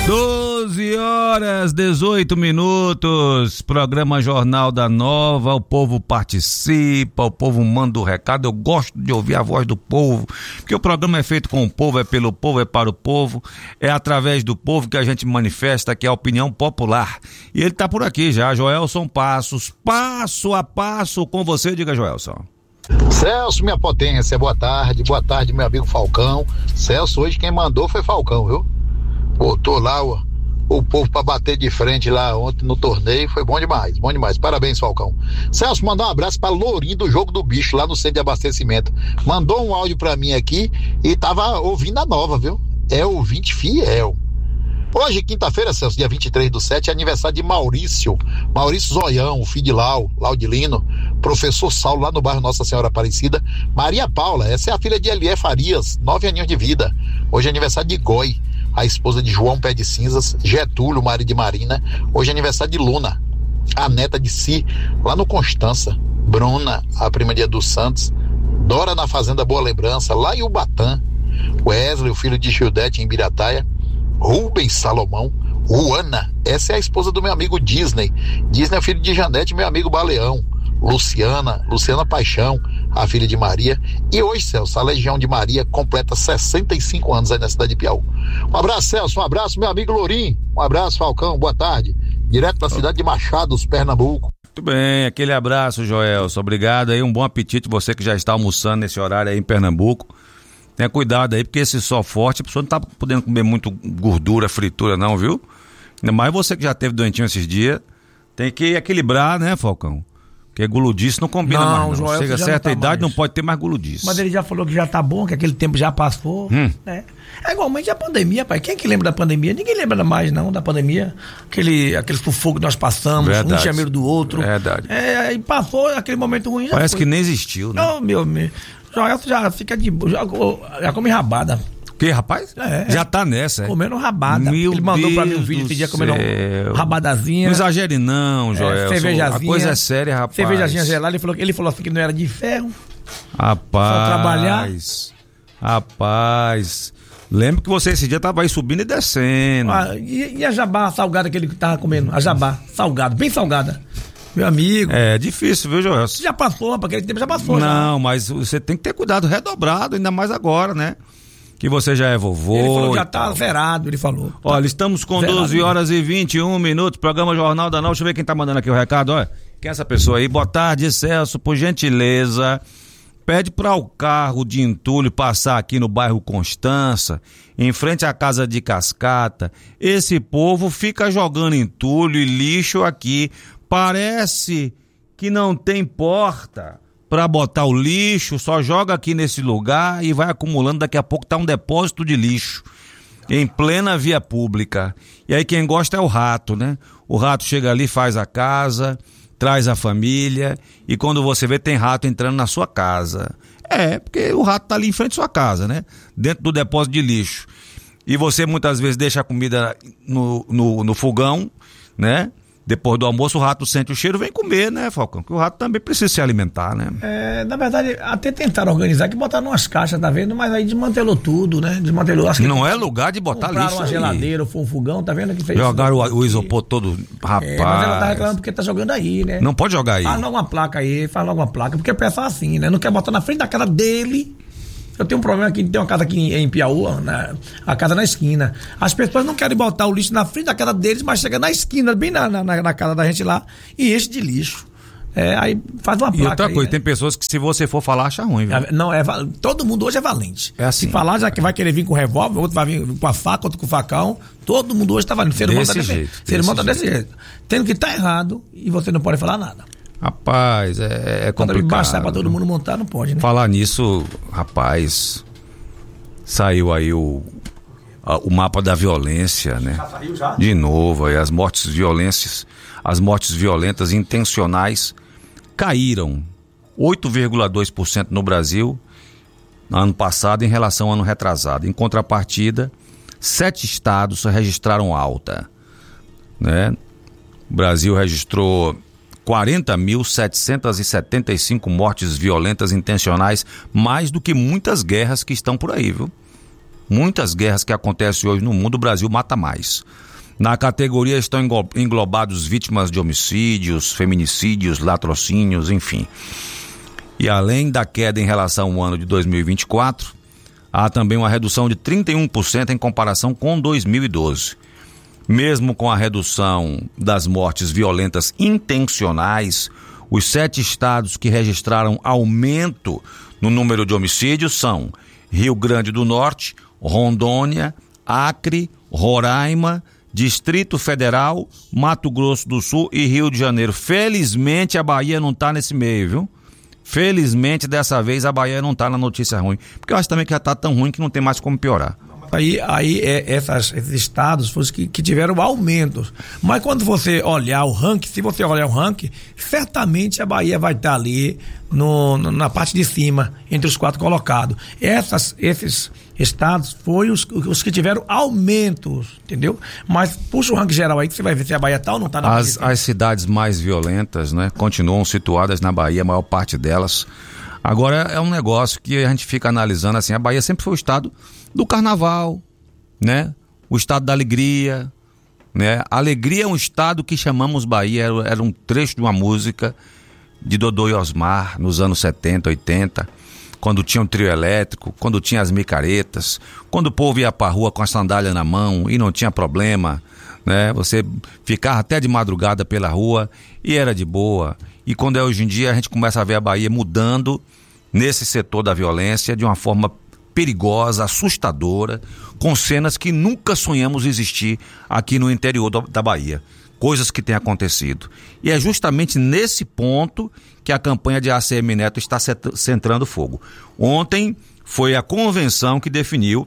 12h18, programa Jornal da Nova, o povo participa, o povo manda o recado, eu gosto de ouvir a voz do povo, porque o programa é feito com o povo, é pelo povo, é para o povo, é através do povo que a gente manifesta que é a opinião popular. E ele tá por aqui já, Joelson Passos, passo a passo com você, diga Joelson. Celso, minha potência, boa tarde, meu amigo Falcão. Celso, hoje quem mandou foi Falcão, viu? Botou lá o povo pra bater de frente lá ontem no torneio, foi bom demais, parabéns Falcão. Celso, mandou um abraço pra Lourinho do Jogo do Bicho, lá no centro de abastecimento, mandou um áudio pra mim aqui e tava ouvindo a nova, viu? É ouvinte fiel. Hoje, quinta-feira, Celso, dia 23/7, é aniversário de Maurício Zoião, filho de Laudilino, professor Saulo, lá no bairro Nossa Senhora Aparecida. Maria Paula, essa é a filha de Elié Farias, 9 aninhos de vida. Hoje é aniversário de Goi, a esposa de João Pé de Cinzas. Getúlio, marido de Marina. Hoje é aniversário de Luna, a neta de Si, lá no Constança. Bruna, a prima de Edu Santos. Dora na Fazenda Boa Lembrança, lá em Ubatã. Wesley, o filho de Gildete, em Birataia. Rubens Salomão. Juana, essa é a esposa do meu amigo Disney. Disney é o filho de Janete, meu amigo Baleão. Luciana Paixão, a filha de Maria. E hoje, Celso, a Legião de Maria completa 65 anos aí na cidade de Piauí. Um abraço, Celso, um abraço, meu amigo Lourinho. Um abraço, Falcão, boa tarde. Direto da cidade de Machados, Pernambuco. Muito bem, aquele abraço, Joelson. Obrigado aí, um bom apetite, você que já está almoçando nesse horário aí em Pernambuco. Tenha cuidado aí, porque esse sol forte, a pessoa não tá podendo comer muito gordura, fritura não, viu? Ainda mais você que já teve doentinho esses dias, tem que equilibrar, né, Falcão? Porque guludice não combina mais, não. Chega a certa idade, não pode ter mais guludice. Mas ele já falou que já tá bom, que aquele tempo já passou, né? É igualmente a pandemia, pai. Quem é que lembra da pandemia? Ninguém lembra mais, não, da pandemia. Aquele sufoco que nós passamos, verdade. Um tinha medo do outro. Verdade. E passou aquele momento ruim. Parece que nem existiu, né? Não, meu. Joelson já fica de boa, já come rabada. O que, rapaz? Já tá nessa, comendo rabada. Ele mandou pra mim um vídeo esse dia comendo rabadazinha. Não exagere não, Joelson. Cervejazinha. A coisa é séria, rapaz. Cervejazinha gelada. Ele falou assim que não era de ferro. Rapaz. Só trabalhar. Rapaz. Lembro que você esse dia tava aí subindo e descendo. E a jabá salgada que ele tava comendo? A jabá salgada, bem salgada. Meu amigo. É difícil, viu, Joelson? Já passou, rapaz, aquele tempo já passou. Não, já. Mas você tem que ter cuidado redobrado, ainda mais agora, né? Que você já é vovô. Ele falou que já tá zerado, ele falou. Olha, estamos com 12h21, programa Jornal da Nova. Deixa eu ver quem tá mandando aqui o recado, olha. Quem é essa pessoa aí? Boa tarde, Celso, por gentileza, pede para o carro de entulho passar aqui no bairro Constança, em frente à casa de Cascata. Esse povo fica jogando entulho e lixo aqui. Parece que não tem porta para botar o lixo, só joga aqui nesse lugar e vai acumulando, daqui a pouco tá um depósito de lixo em plena via pública. E aí quem gosta é o rato, né? O rato chega ali, faz a casa, traz a família e quando você vê tem rato entrando na sua casa. Porque o rato tá ali em frente à sua casa, né? Dentro do depósito de lixo. E você muitas vezes deixa a comida no fogão, né? Depois do almoço o rato sente o cheiro, vem comer, né, Falcão? Porque o rato também precisa se alimentar, né? Na verdade, até tentaram organizar, que botaram umas caixas, tá vendo? Mas aí desmantelou tudo, né? Não é lugar de botar lixo. Compraram uma geladeira, foi um fogão, tá vendo? Que fez jogaram o isopor todo, rapaz. Mas ela tá reclamando porque tá jogando aí, né? Não pode jogar aí. Faz logo uma placa aí, porque o pessoal é assim, né? Não quer botar na frente da cara dele. Eu tenho um problema aqui, tem uma casa aqui em Piauí, a casa na esquina. As pessoas não querem botar o lixo na frente da casa deles, mas chega na esquina, bem na casa da gente lá, e enche de lixo. Aí faz uma placa. E outra coisa, né? Tem pessoas que se você for falar, acha ruim, viu? Não, todo mundo hoje é valente. É assim. Se falar, já que vai querer vir com revólver, outro vai vir com a faca, outro com o facão. Todo mundo hoje tá valente. O ser humano tá desse jeito. Tendo que tá errado e você não pode falar nada. Rapaz, é complicado. Quando baixar pra todo mundo montar, não pode, né? Falar nisso, rapaz, saiu aí o mapa da violência, né? Já saiu já? De novo, aí as mortes violentas intencionais caíram 8,2% no Brasil no ano passado em relação ao ano retrasado. Em contrapartida, 7 estados registraram alta, né? O Brasil registrou 40.775 mortes violentas intencionais, mais do que muitas guerras que estão por aí, viu? Muitas guerras que acontecem hoje no mundo, o Brasil mata mais. Na categoria estão englobados vítimas de homicídios, feminicídios, latrocínios, enfim. E além da queda em relação ao ano de 2024, há também uma redução de 31% em comparação com 2012. Mesmo com a redução das mortes violentas intencionais, os 7 estados que registraram aumento no número de homicídios são Rio Grande do Norte, Rondônia, Acre, Roraima, Distrito Federal, Mato Grosso do Sul e Rio de Janeiro. Felizmente a Bahia não está nesse meio, viu? Felizmente dessa vez a Bahia não está na notícia ruim, porque eu acho também que já está tão ruim que não tem mais como piorar. Esses estados foram os que tiveram aumentos. Mas quando você olhar o ranking, se você olhar o ranking, certamente a Bahia vai estar ali na parte de cima, entre os 4 colocados. Esses estados foram os que tiveram aumentos, entendeu? Mas puxa o ranking geral aí que você vai ver se a Bahia está ou não está na As cidades mais violentas, né, continuam situadas na Bahia, a maior parte delas. Agora é um negócio que a gente fica analisando assim, a Bahia sempre foi o estado do carnaval, né? O estado da alegria, né? A alegria é um estado que chamamos Bahia, era um trecho de uma música de Dodô e Osmar nos anos 70, 80, quando tinha um trio elétrico, quando tinha as micaretas, quando o povo ia pra rua com a sandália na mão e não tinha problema, né? Você ficava até de madrugada pela rua e era de boa. E quando é hoje em dia, a gente começa a ver a Bahia mudando nesse setor da violência de uma forma perigosa, assustadora, com cenas que nunca sonhamos existir aqui no interior da Bahia. Coisas que têm acontecido. E é justamente nesse ponto que a campanha de ACM Neto está centrando fogo. Ontem foi a convenção que definiu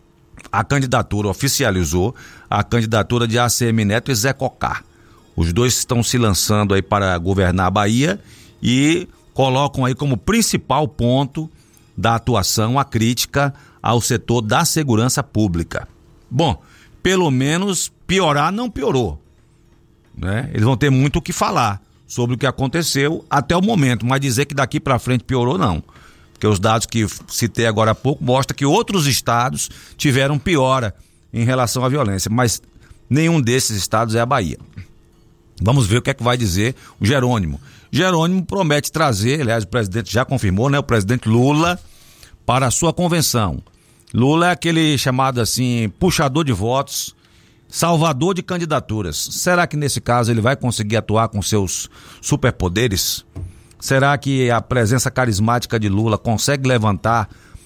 a candidatura, oficializou a candidatura de ACM Neto e Zé Cocá. Os dois estão se lançando aí para governar a Bahia e colocam aí como principal ponto da atuação a crítica ao setor da segurança pública. Bom, pelo menos piorar não piorou, né? Eles vão ter muito o que falar sobre o que aconteceu até o momento, mas dizer que daqui para frente piorou não, porque os dados que citei agora há pouco mostram que outros estados tiveram piora em relação à violência, mas nenhum desses estados é a Bahia. Vamos ver o que é que vai dizer o Jerônimo. Jerônimo promete trazer, aliás, o presidente já confirmou, né? O presidente Lula para a sua convenção. Lula é aquele chamado assim, puxador de votos, salvador de candidaturas. Será que nesse caso ele vai conseguir atuar com seus superpoderes? Será que a presença carismática de Lula consegue levantar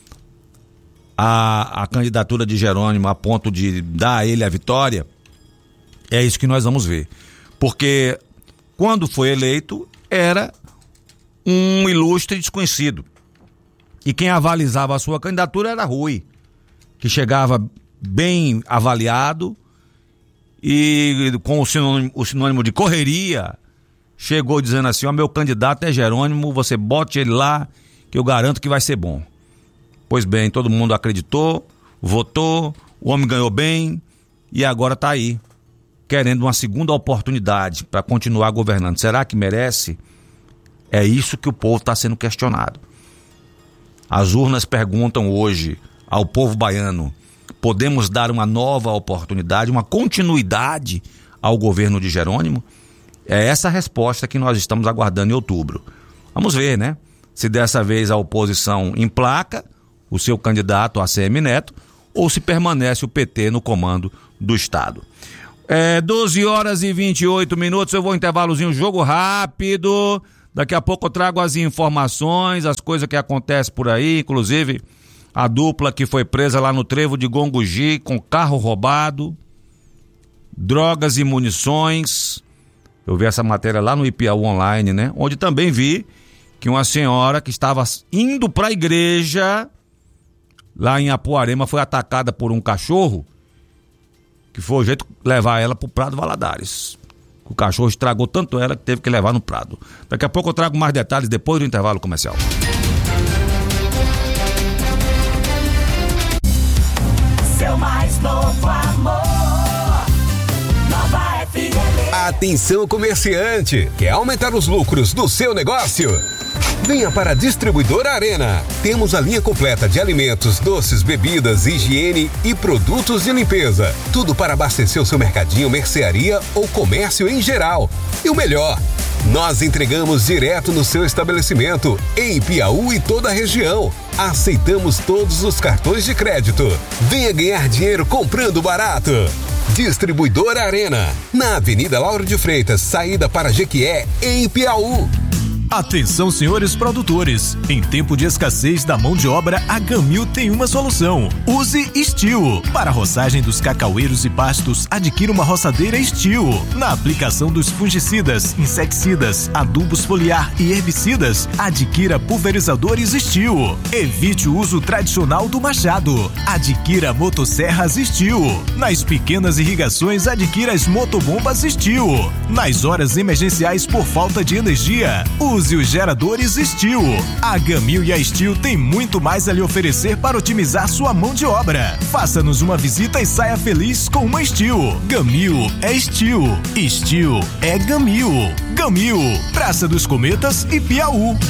a candidatura de Jerônimo a ponto de dar a ele a vitória? É isso que nós vamos ver. Porque quando foi eleito, era um ilustre desconhecido. E quem avalizava a sua candidatura era Rui, que chegava bem avaliado e com o sinônimo de correria, chegou dizendo assim, meu candidato é Jerônimo, você bote ele lá que eu garanto que vai ser bom. Pois bem, todo mundo acreditou, votou, o homem ganhou bem e agora está aí, querendo uma segunda oportunidade para continuar governando. Será que merece? É isso que o povo está sendo questionado. As urnas perguntam hoje ao povo baiano, podemos dar uma nova oportunidade, uma continuidade ao governo de Jerônimo? É essa a resposta que nós estamos aguardando em outubro. Vamos ver, né? Se dessa vez a oposição emplaca o seu candidato ACM Neto ou se permanece o PT no comando do Estado. 12h28, eu vou intervalozinho, jogo rápido. Daqui a pouco eu trago as informações, as coisas que acontecem por aí, inclusive a dupla que foi presa lá no trevo de Gongogi com carro roubado, drogas e munições. Eu vi essa matéria lá no Ipiaú Online, né? Onde também vi que uma senhora que estava indo para a igreja lá em Apuarema foi atacada por um cachorro, que foi o jeito de levar ela pro Prado Valadares. O cachorro estragou tanto ela que teve que levar no Prado. Daqui a pouco eu trago mais detalhes depois do intervalo comercial. Seu mais novo amor, Nova FM. Atenção comerciante, quer aumentar os lucros do seu negócio? Venha para a Distribuidora Arena. Temos a linha completa de alimentos, doces, bebidas, higiene e produtos de limpeza. Tudo para abastecer o seu mercadinho, mercearia ou comércio em geral. E o melhor, nós entregamos direto no seu estabelecimento, em Piauí e toda a região. Aceitamos todos os cartões de crédito. Venha ganhar dinheiro comprando barato. Distribuidora Arena, na Avenida Lauro de Freitas, saída para Jequié, em Piauí. Atenção, senhores produtores. Em tempo de escassez da mão de obra, a Gamil tem uma solução. Use Steel. Para a roçagem dos cacaueiros e pastos, adquira uma roçadeira Steel. Na aplicação dos fungicidas, inseticidas, adubos foliar e herbicidas, adquira pulverizadores Steel. Evite o uso tradicional do machado. Adquira motosserras Steel. Nas pequenas irrigações, adquira as motobombas Steel. Nas horas emergenciais por falta de energia, use os geradores Steel. A Gamil e a Steel tem muito mais a lhe oferecer para otimizar sua mão de obra. Faça-nos uma visita e saia feliz com uma Steel. Gamil é Steel. Steel é Gamil. Gamil, Praça dos Cometas e Piauí.